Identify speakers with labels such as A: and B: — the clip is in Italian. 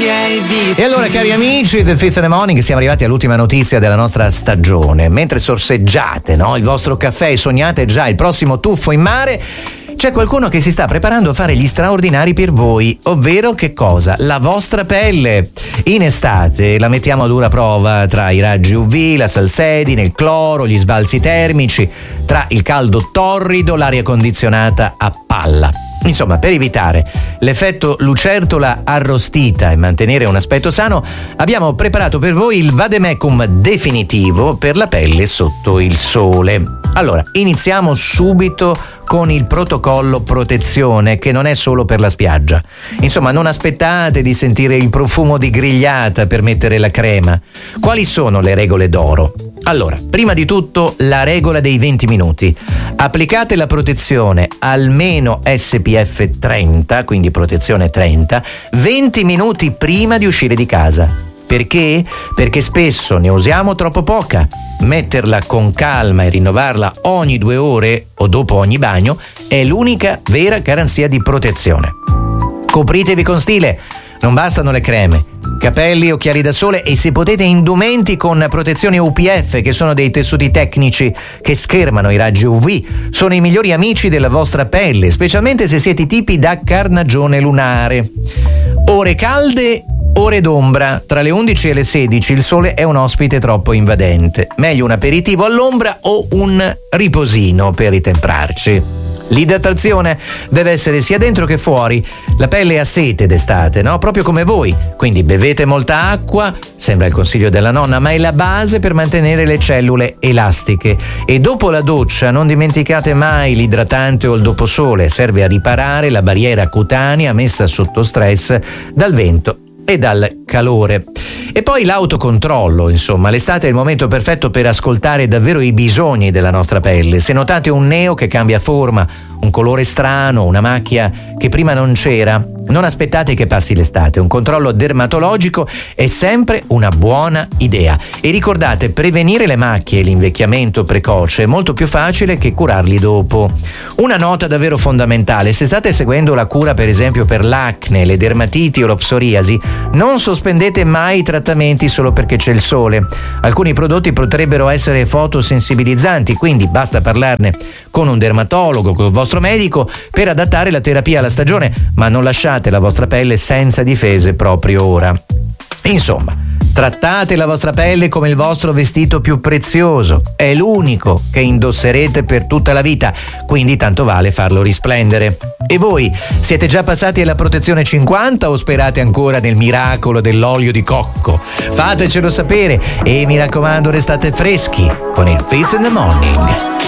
A: E allora, cari amici del Fizz in the Morning, siamo arrivati all'ultima notizia della nostra stagione. Mentre sorseggiate, no, il vostro caffè e sognate già il prossimo tuffo in mare, c'è qualcuno che si sta preparando a fare gli straordinari per voi, ovvero che cosa? La vostra pelle. In estate la mettiamo a dura prova tra i raggi UV, la salsedine, il cloro, gli sbalzi termici, tra il caldo torrido, l'aria condizionata a palla. Insomma, per evitare l'effetto lucertola arrostita e mantenere un aspetto sano, abbiamo preparato per voi il vademecum definitivo per la pelle sotto il sole. Allora, iniziamo subito con il protocollo protezione, che non è solo per la spiaggia. Insomma, non aspettate di sentire il profumo di grigliata per mettere la crema. Quali sono le regole d'oro? Allora, prima di tutto la regola dei 20 minuti. Applicate la protezione almeno SPF 30, quindi protezione 30, 20 minuti prima di uscire di casa. Perché? Perché spesso ne usiamo troppo poca. Metterla con calma e rinnovarla ogni 2 ore o dopo ogni bagno è l'unica vera garanzia di protezione. Copritevi con stile, non bastano le creme. Capelli, occhiali da sole e, se potete, indumenti con protezione UPF, che sono dei tessuti tecnici che schermano i raggi UV. Sono i migliori amici della vostra pelle, specialmente se siete tipi da carnagione lunare. Ore calde, ore d'ombra. Tra le 11 e le 16 il sole è un ospite troppo invadente. Meglio un aperitivo all'ombra o un riposino per ritemprarci. L'idratazione deve essere sia dentro che fuori. La pelle ha sete d'estate, no? Proprio come voi. Quindi bevete molta acqua, sembra il consiglio della nonna, ma è la base per mantenere le cellule elastiche. E dopo la doccia non dimenticate mai l'idratante o il doposole. Serve a riparare la barriera cutanea messa sotto stress dal vento e dal calore. E poi l'autocontrollo, insomma, l'estate è il momento perfetto per ascoltare davvero i bisogni della nostra pelle. Se notate un neo che cambia forma, un colore strano, una macchia che prima non c'era, non aspettate che passi l'estate. Un controllo dermatologico è sempre una buona idea. E ricordate, prevenire le macchie e l'invecchiamento precoce è molto più facile che curarli dopo. Una nota davvero fondamentale: se state seguendo la cura, per esempio per l'acne, le dermatiti o lo psoriasi, non sospendete mai i trattamenti solo perché c'è il sole. Alcuni prodotti potrebbero essere fotosensibilizzanti, quindi basta parlarne con un dermatologo, con il vostro medico, per adattare la terapia alla stagione, ma non lasciate la vostra pelle senza difese proprio ora. Insomma, trattate la vostra pelle come il vostro vestito più prezioso. È l'unico che indosserete per tutta la vita, quindi tanto vale farlo risplendere. E voi, siete già passati alla protezione 50 o sperate ancora nel miracolo dell'olio di cocco? Fatecelo sapere e, mi raccomando, restate freschi con il Fizz in the Morning.